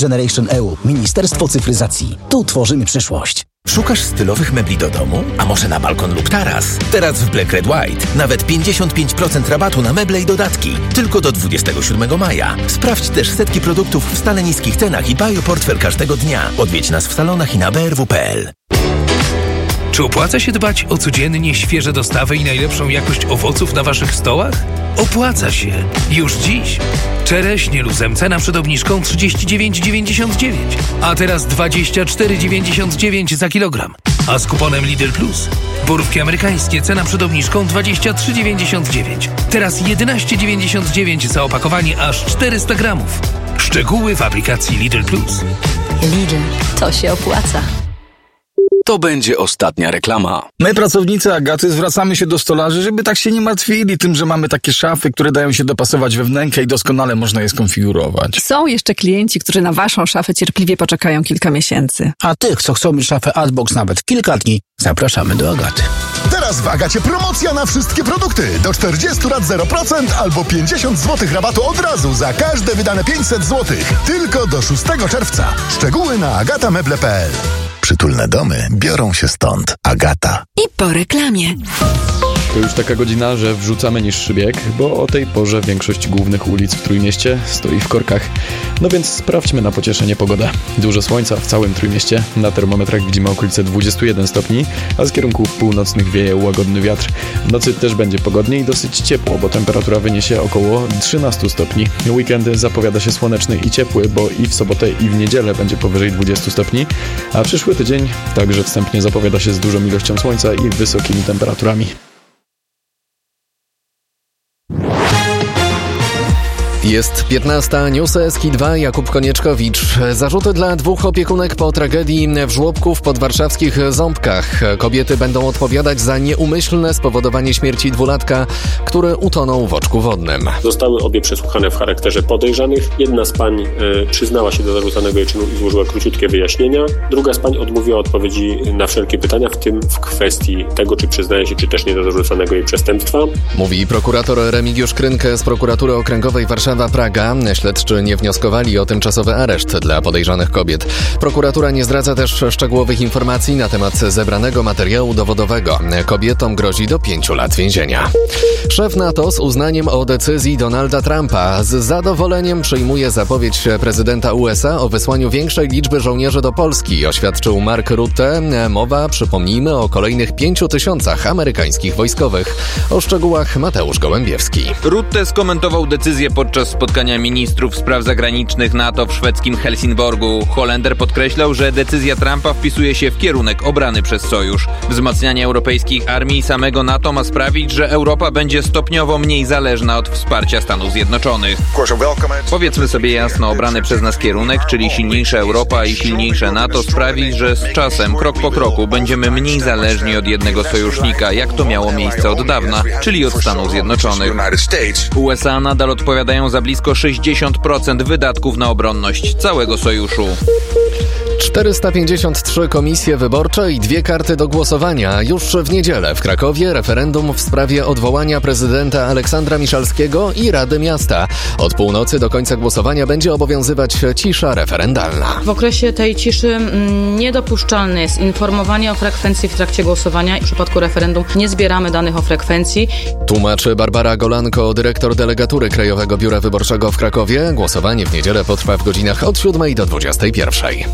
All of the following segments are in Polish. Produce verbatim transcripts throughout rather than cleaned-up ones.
Generation E U. Ministerstwo Cyfryzacji. Tu tworzymy przyszłość. Szukasz stylowych mebli do domu? A może na balkon lub taras? Teraz w Black Red White nawet pięćdziesiąt pięć procent rabatu na meble i dodatki. Tylko do dwudziestego siódmego maja. Sprawdź też setki produktów w stale niskich cenach i baj o portfel każdego dnia. Odwiedź nas w salonach i na b r w kropka p l. Czy opłaca się dbać o codziennie świeże dostawy i najlepszą jakość owoców na waszych stołach? Opłaca się. Już dziś. Czereśnie luzem cena przed obniżką trzydzieści dziewięć dziewięćdziesiąt dziewięć, a teraz dwadzieścia cztery dziewięćdziesiąt dziewięć za kilogram. A z kuponem Lidl Plus borówki amerykańskie cena przed obniżką dwadzieścia trzy dziewięćdziesiąt dziewięć, teraz jedenaście dziewięćdziesiąt dziewięć za opakowanie aż czterysta gramów. Szczegóły w aplikacji Lidl Plus. Lidl, to się opłaca. To będzie ostatnia reklama. My, pracownicy Agaty, zwracamy się do stolarzy, żeby tak się nie martwili tym, że mamy takie szafy, które dają się dopasować we wnękę i doskonale można je skonfigurować. Są jeszcze klienci, którzy na waszą szafę cierpliwie poczekają kilka miesięcy. A tych, co chcą mieć szafę Artbox nawet w kilka dni, zapraszamy do Agaty. Teraz w Agacie promocja na wszystkie produkty. Do czterdziestu lat zero procent albo pięćdziesiąt złotych rabatu od razu za każde wydane pięćset złotych. Tylko do szóstego czerwca. Szczegóły na agatameble kropka p l. Przytulne domy biorą się stąd. Agata. I po reklamie. To już taka godzina, że wrzucamy niższy bieg, bo o tej porze większość głównych ulic w Trójmieście stoi w korkach. No więc sprawdźmy na pocieszenie pogodę. Dużo słońca w całym Trójmieście. Na termometrach widzimy okolice dwudziestu jeden stopni, a z kierunków północnych wieje łagodny wiatr. W nocy też będzie pogodnie i dosyć ciepło, bo temperatura wyniesie około trzynastu stopni. Weekend zapowiada się słoneczny i ciepły, bo i w sobotę i w niedzielę będzie powyżej dwudziestu stopni, a przyszły tydzień także wstępnie zapowiada się z dużą ilością słońca i wysokimi temperaturami. Jest piętnasta, News S K I dwa, Jakub Konieczkowicz. Zarzuty dla dwóch opiekunek po tragedii w żłobku w podwarszawskich Ząbkach. Kobiety będą odpowiadać za nieumyślne spowodowanie śmierci dwulatka, który utonął w oczku wodnym. Zostały obie przesłuchane w charakterze podejrzanych. Jedna z pań y, przyznała się do zarzucanego jej czynu i złożyła króciutkie wyjaśnienia. Druga z pań odmówiła odpowiedzi na wszelkie pytania, w tym w kwestii tego, czy przyznaje się, czy też nie do zarzucanego jej przestępstwa. Mówi prokurator Remigiusz Krynkę z Prokuratury Okręgowej Warszawa Praga. Śledczy nie wnioskowali o tymczasowy areszt dla podejrzanych kobiet. Prokuratura nie zdradza też szczegółowych informacji na temat zebranego materiału dowodowego. Kobietom grozi do pięciu lat więzienia. Szef NATO z uznaniem o decyzji Donalda Trumpa z zadowoleniem przyjmuje zapowiedź prezydenta U S A o wysłaniu większej liczby żołnierzy do Polski, oświadczył Mark Rutte. Mowa, przypomnijmy, o kolejnych pięciu tysiącach amerykańskich wojskowych. O szczegółach Mateusz Gołębiewski. Rutte skomentował decyzję podczas spotkania ministrów spraw zagranicznych NATO w szwedzkim Helsingborgu. Holender podkreślał, że decyzja Trumpa wpisuje się w kierunek obrany przez Sojusz. Wzmacnianie europejskich armii i samego NATO ma sprawić, że Europa będzie stopniowo mniej zależna od wsparcia Stanów Zjednoczonych. Powiedzmy sobie jasno, obrany przez nas kierunek, czyli silniejsza Europa i silniejsze NATO, sprawi, że z czasem, krok po kroku, będziemy mniej zależni od jednego sojusznika, jak to miało miejsce od dawna, czyli od Stanów Zjednoczonych. U S A nadal odpowiadają za blisko sześćdziesiąt procent wydatków na obronność całego sojuszu. czterysta pięćdziesiąt trzy komisje wyborcze i dwie karty do głosowania. Już w niedzielę w Krakowie referendum w sprawie odwołania prezydenta Aleksandra Miszalskiego i Rady Miasta. Od północy do końca głosowania będzie obowiązywać cisza referendalna. W okresie tej ciszy mm, niedopuszczalne jest informowanie o frekwencji w trakcie głosowania. W przypadku referendum nie zbieramy danych o frekwencji. Tłumaczy Barbara Golanko, dyrektor delegatury Krajowego Biura Wyborczego w Krakowie. Głosowanie w niedzielę potrwa w godzinach od siódmej do dwudziestej pierwszej.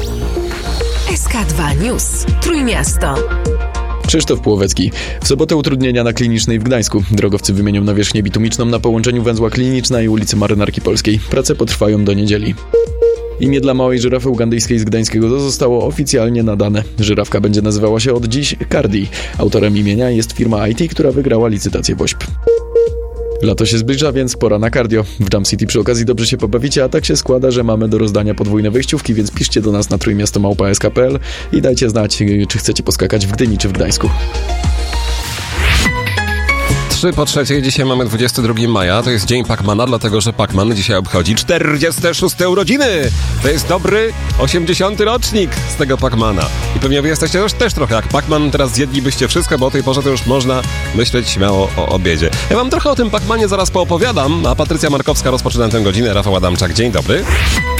S K dwa News. Trójmiasto. Krzysztof Płowecki. W sobotę utrudnienia na Klinicznej w Gdańsku. Drogowcy wymienią nawierzchnię bitumiczną na połączeniu węzła Kliniczna i ulicy Marynarki Polskiej. Prace potrwają do niedzieli. Imię dla małej żyrafy ugandyjskiej z Gdańskiego zostało oficjalnie nadane. Żyrawka będzie nazywała się od dziś Cardi. Autorem imienia jest firma I T, która wygrała licytację W O Ś P. Lato się zbliża, więc pora na cardio. W Jump City przy okazji dobrze się pobawicie, a tak się składa, że mamy do rozdania podwójne wejściówki, więc piszcie do nas na trójmiasto małpa s k kropka p l i dajcie znać, czy chcecie poskakać w Gdyni czy w Gdańsku. trzy po trzeciej, dzisiaj mamy dwudziestego drugiego maja, to jest dzień Pacmana, dlatego że Pacman dzisiaj obchodzi czterdzieste szóste urodziny. To jest dobry osiemdziesiąty rocznik z tego Pacmana. I pewnie wy jesteście też, też trochę jak Pacman, teraz zjedlibyście wszystko, bo o tej porze to już można myśleć śmiało o obiedzie. Ja wam trochę o tym Pacmanie zaraz poopowiadam, a Patrycja Markowska rozpoczyna tę godzinę, Rafał Adamczak, dzień dobry.